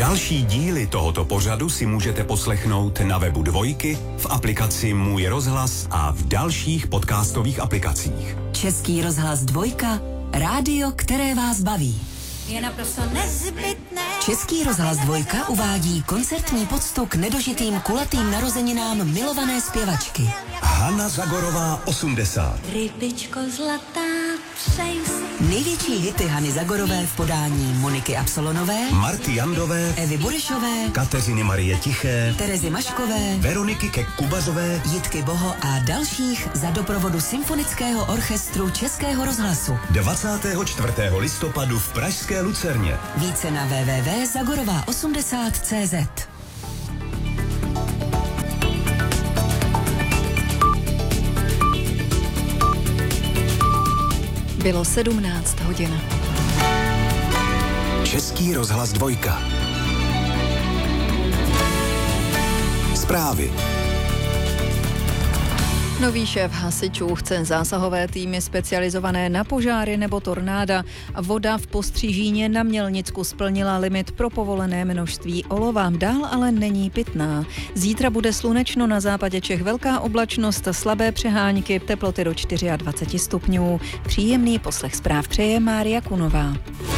Další díly tohoto pořadu si můžete poslechnout na webu Dvojky, v aplikaci Můj rozhlas a v dalších podcastových aplikacích. Český rozhlas Dvojka, rádio, které vás baví. Je naprosto nezbytné. Český rozhlas Dvojka uvádí koncertní poctu k nedožitým kulatým narozeninám milované zpěvačky. Hana Zagorová 80. Rybičko zlatá, přeji si. Největší hity Hany Zagorové v podání Moniky Absolonové, Marty Jandové, Evy Burešové, Kateřiny Marie Tiché, Terezy Maškové, Veroniky Kek-Kubazové, Jitky Boho a dalších za doprovodu Symfonického orchestru Českého rozhlasu. 24. listopadu v pražské Lucerně. Více na www.zagorová80.cz. Bylo 17 hodin. Český rozhlas Dvojka. Zprávy. Nový šéf hasičů chce zásahové týmy specializované na požáry nebo tornáda. Voda v Postřížíně na Mělnicku splnila limit pro povolené množství olova, dál ale není pitná. Zítra bude slunečno, na západě Čech velká oblačnost, slabé přehánky, teploty do 24 stupňů. Příjemný poslech zpráv přeje Mária Kunová.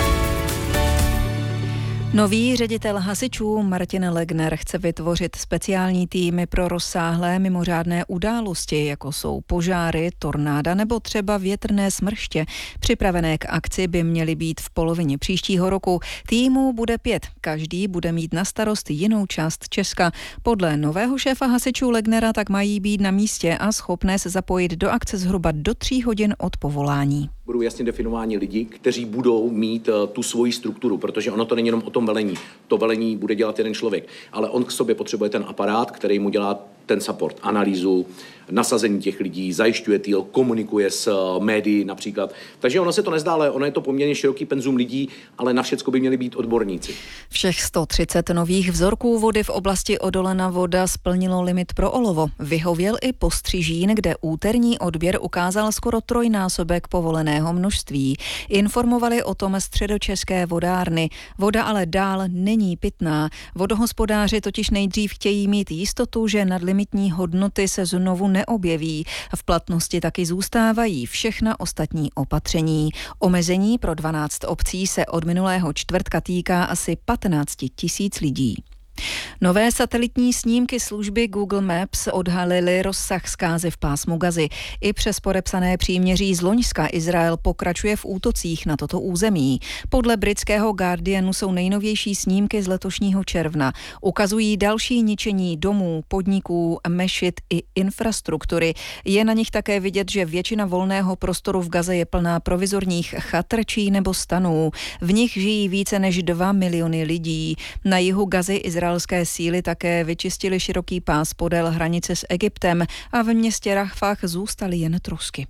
Nový ředitel hasičů Martin Legner chce vytvořit speciální týmy pro rozsáhlé mimořádné události, jako jsou požáry, tornáda nebo třeba větrné smrště. Připravené k akci by měly být v polovině příštího roku. Týmů bude 5, každý bude mít na starost jinou část Česka. Podle nového šéfa hasičů Legnera tak mají být na místě a schopné se zapojit do akce zhruba do 3 hodin od povolání. Budou jasně definováni lidi, kteří budou mít tu svoji strukturu, protože ono to není jenom o tom velení. To velení bude dělat jeden člověk, ale on k sobě potřebuje ten aparát, který mu dělá ten support, analýzu, nasazení těch lidí, zajišťuje týl, komunikuje s médií například. Takže ono se to nezdá, ale ono je to poměrně široký penzum lidí, ale na všecko by měli být odborníci. Všech 130 nových vzorků vody v oblasti Odolena Voda splnilo limit pro olovo. Vyhověl i Postřižín, kde úterní odběr ukázal skoro 3násobek povoleného množství. Informovali o tom středočeské vodárny. Voda ale dál není pitná. Vodohospodáři totiž nejdřív chtějí mít jistotu, že nadlimitní hodnoty se znovu neobjeví. V platnosti taky zůstávají všechna ostatní opatření. Omezení pro 12 obcí se od minulého čtvrtka týká asi 15 000 lidí. Nové satelitní snímky služby Google Maps odhalily rozsah zkázy v pásmu Gazy. I přes podepsané příměří z loňska Izrael pokračuje v útocích na toto území. Podle britského Guardianu jsou nejnovější snímky z letošního června. Ukazují další ničení domů, podniků, mešit i infrastruktury. Je na nich také vidět, že většina volného prostoru v Gaze je plná provizorních chatrčí nebo stanů. V nich žijí více než 2 miliony lidí. Na jihu Gazy izraelské síly také vyčistili široký pás podél hranice s Egyptem a v městě Rafah zůstaly jen trosky.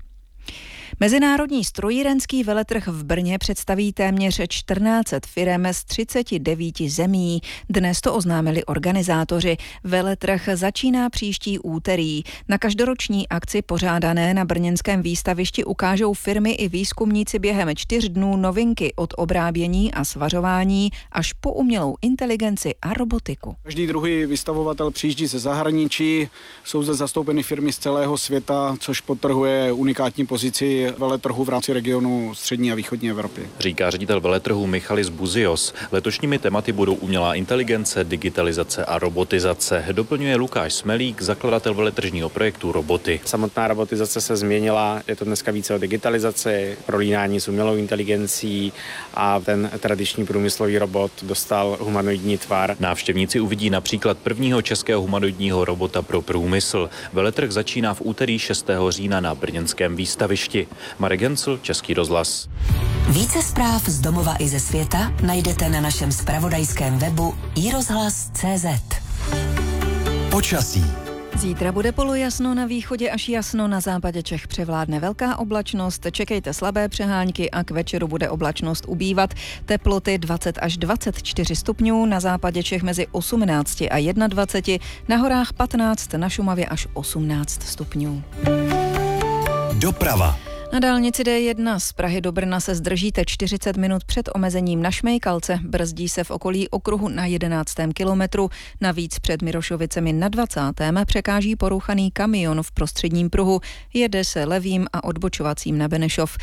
Mezinárodní strojírenský veletrh v Brně představí téměř 1400 firem z 39 zemí. Dnes to oznámili organizátoři. Veletrh začíná příští úterý. Na každoroční akci pořádané na brněnském výstavišti ukážou firmy i výzkumníci během 4 dnů novinky od obrábění a svařování až po umělou inteligenci a robotiku. Každý druhý vystavovatel přijíždí ze zahraničí, jsou zde zastoupeny firmy z celého světa, což podtrhuje unikátní pozici veletrhu v rámci regionu střední a východní Evropy. Říká ředitel veletrhu Michalis Buzios. Letošními tématy budou umělá inteligence, digitalizace a robotizace. Doplňuje Lukáš Smelík, zakladatel veletržního projektu Roboty. Samotná robotizace se změnila, je to dneska více o digitalizaci, prolínání s umělou inteligencí a ten tradiční průmyslový robot dostal humanoidní tvar. Návštěvníci uvidí například prvního českého humanoidního robota pro průmysl. Veletrh začíná v úterý 6. října na brněnském výstavišti. Marek Gencl, Český rozhlas. Více zpráv z domova i ze světa najdete na našem zpravodajském webu iRozhlas.cz. Počasí. Zítra bude polojasno, na východě až jasno, na západě Čech převládne velká oblačnost, čekejte slabé přehánky a k večeru bude oblačnost ubývat. Teploty 20 až 24 stupňů, na západě Čech mezi 18 a 21, na horách 15, na Šumavě až 18 stupňů. Doprava. Na dálnici D1 z Prahy do Brna se zdržíte 40 minut před omezením na Šmejkalce. Brzdí se v okolí okruhu na 11. kilometru. Navíc před Mirošovicemi na 20. překáží porouchaný kamion v prostředním pruhu. Jede se levým a odbočovacím na Benešov.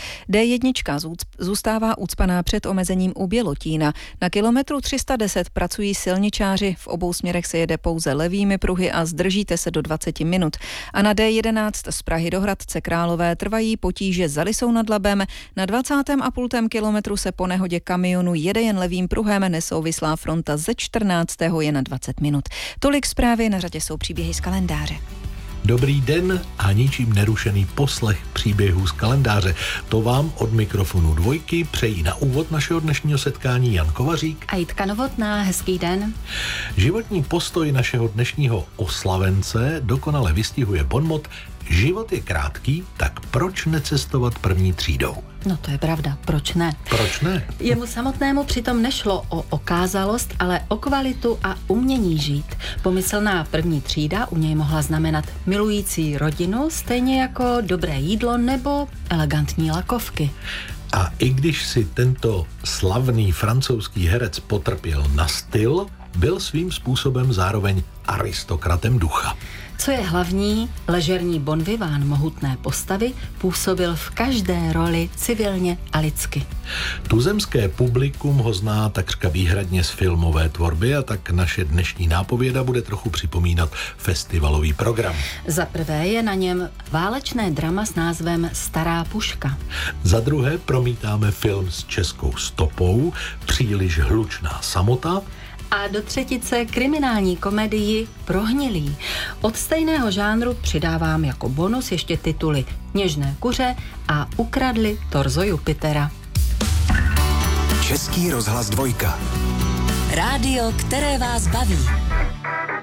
D1 zůstává ucpaná před omezením u Bělotína. Na kilometru 310 pracují silničáři. V obou směrech se jede pouze levými pruhy a zdržíte se do 20 minut. A na D11 z Prahy do Hradce Králové trvají potíže za Lysou nad Labem. Na 20,5 kilometru se po nehodě kamionu jede jen levým pruhem, nesouvislá fronta ze 14. je na 20 minut. Tolik zprávy, na řadě jsou příběhy z kalendáře. Dobrý den a ničím nerušený poslech příběhů z kalendáře. To vám od mikrofonu Dvojky přejí na úvod našeho dnešního setkání Jan Kovařík a Jitka Novotná. Hezký den. Životní postoj našeho dnešního oslavence dokonale vystihuje bonmot: život je krátký, tak proč necestovat první třídou? No to je pravda, proč ne? Proč ne? Jemu samotnému přitom nešlo o okázalost, ale o kvalitu a umění žít. Pomyslná první třída u něj mohla znamenat milující rodinu, stejně jako dobré jídlo nebo elegantní lakovky. A i když si tento slavný francouzský herec potrpěl na styl, byl svým způsobem zároveň aristokratem ducha. Co je hlavní, ležerní bon vivant mohutné postavy působil v každé roli civilně a lidsky. Tuzemské publikum ho zná takřka výhradně z filmové tvorby, a tak naše dnešní nápověda bude trochu připomínat festivalový program. Za prvé je na něm válečné drama s názvem Stará puška. Za druhé promítáme film s českou stopou Příliš hlučná samota. A do třetice kriminální komedii Prohnilý. Od stejného žánru přidávám jako bonus ještě tituly Něžné kuře a Ukradli torzo Jupitera. Český rozhlas Dvojka. Rádio, které vás baví.